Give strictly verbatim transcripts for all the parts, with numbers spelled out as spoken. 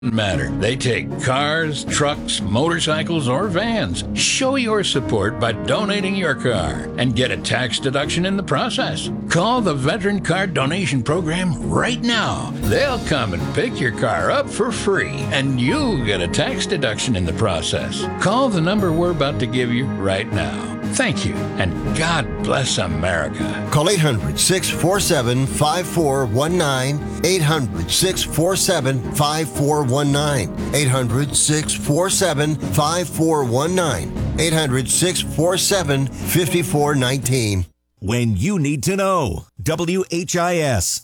matter. They take cars, trucks, motorcycles, or vans. Show your support by donating your car and get a tax deduction in the process. Call the Veteran Car Donation Program right now. They'll come and pick your car up for free, and you'll get a tax deduction in the process. Call the number we're about to give you right now. Thank you, and God bless America. Call eight hundred, six four seven, five four one nine, eight hundred, six four seven, five four one nine, eight hundred, six four seven, five four one nine, eight hundred, six four seven, five four one nine. When you need to know, W H I S.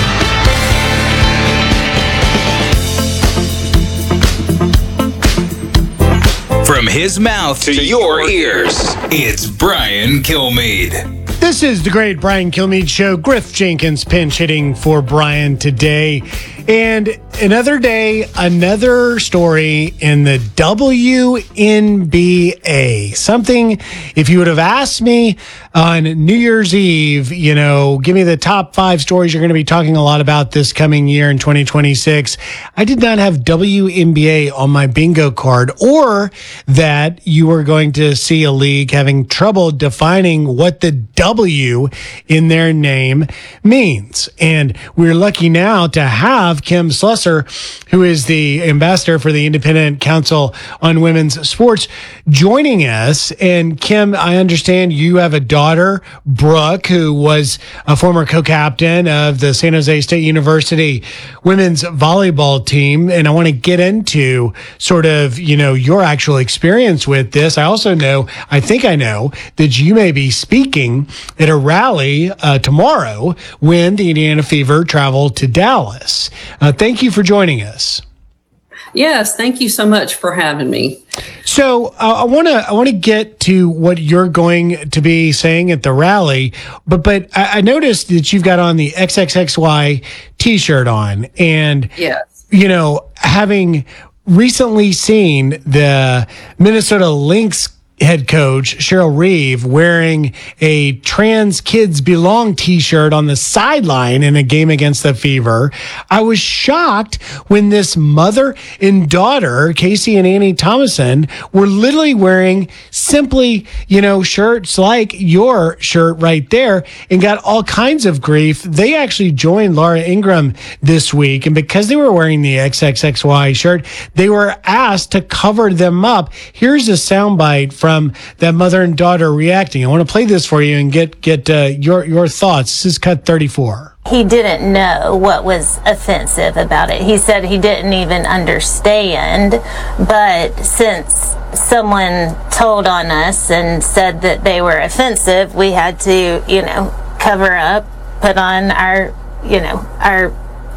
From his mouth to your ears, it's Brian Kilmeade. This is the great Brian Kilmeade Show. Griff Jenkins pinch hitting for Brian today. And another day, another story in the W N B A. Something, if you would have asked me on New Year's Eve, you know, give me the top five stories you're going to be talking a lot about this coming year in twenty twenty-six, I did not have W N B A on my bingo card, or that you were going to see a league having trouble defining what the W in their name means. And we're lucky now to have Kim Slusser, who is the ambassador for the Independent Council on Women's Sports, joining us. And Kim, I understand you have a daughter, Brooke, who was a former co-captain of the San Jose State University women's volleyball team. And I want to get into sort of, you know, your actual experience with this. I also know, I think I know that you may be speaking at a rally uh, tomorrow when the Indiana Fever travel to Dallas. Uh, thank you for joining us. Yes, thank you so much for having me. So uh, I want to I want to get to what you're going to be saying at the rally, but but I, I noticed that you've got on the X X X Y T-shirt on, and yes, you know, having recently seen the Minnesota Lynx head coach Cheryl Reeve wearing a Trans Kids Belong t-shirt on the sideline in a game against the Fever, I was shocked when this mother and daughter, Casey and Annie Thomason, were literally wearing simply, you know, shirts like your shirt right there, and got all kinds of grief. They actually joined Laura Ingraham this week, and because they were wearing the X X X Y shirt, they were asked to cover them up. Here's a soundbite from that mother and daughter reacting. I want to play this for you and get get uh, your your thoughts. This is cut thirty-four. He didn't know what was offensive about it. He said he didn't even understand, but since someone told on us and said that they were offensive, we had to, you know, cover up, put on our, you know, our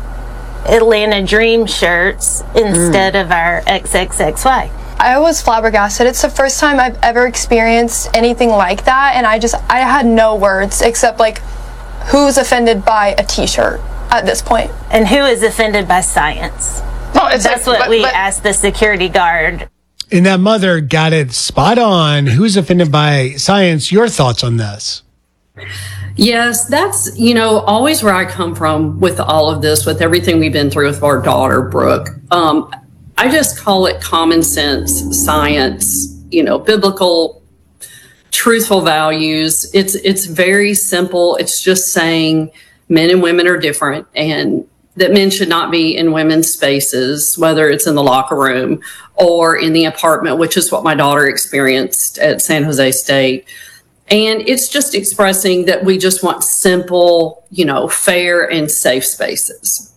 Atlanta Dream shirts instead mm. of our X X X Y. I was flabbergasted. It's the first time I've ever experienced anything like that, and I just, I had no words except like, who's offended by a t-shirt at this point? And who is offended by science? No, it's That's like, what but, we but, asked the security guard. And that mother got it spot on. Who's offended by science? Your thoughts on this? Yes, that's, you know, always where I come from with all of this, with everything we've been through with our daughter, Brooke. Um, I just call it common sense, science, you know, biblical, truthful values. It's it's very simple. It's just saying men and women are different, and that men should not be in women's spaces, whether it's in the locker room or in the apartment, which is what my daughter experienced at San Jose State. And it's just expressing that we just want simple, you know, fair and safe spaces.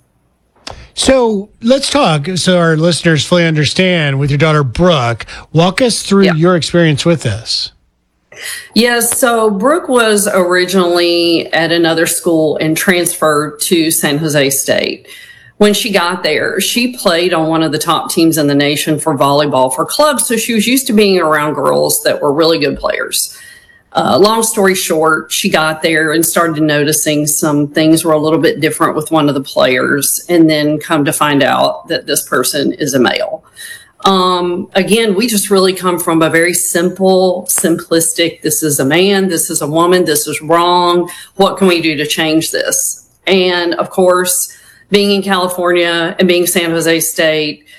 So let's talk so our listeners fully understand with your daughter, Brooke. Walk us through yeah. your experience with this. Yes, so Brooke was originally at another school and transferred to San Jose State. When she got there, she played on one of the top teams in the nation for volleyball for clubs, so she was used to being around girls that were really good players. Uh, long story short, she got there and started noticing some things were a little bit different with one of the players, and then come to find out that this person is a male. Um, again, we just really come from a very simple, simplistic, this is a man, this is a woman, this is wrong. What can we do to change this? And of course, being in California and being San Jose State,